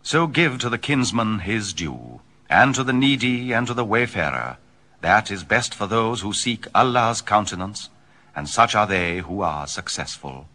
So give to the kinsman his due, and to the needy and to the wayfarer. That is best for those who seek Allah's countenance, and such are they who are successful.